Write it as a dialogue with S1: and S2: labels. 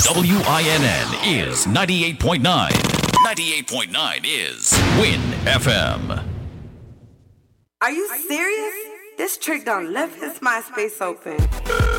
S1: WINN is 98.9. 98.9 is Win FM.
S2: Are you serious? This trick done left his MySpace open.